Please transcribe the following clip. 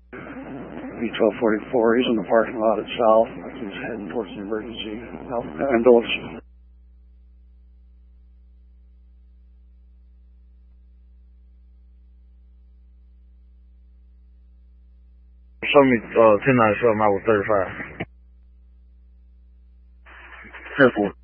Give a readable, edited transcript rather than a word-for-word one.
B1244, he's in the parking lot itself. He's heading towards the emergency health ambulance. Show me 1097, I was 35. 10-4.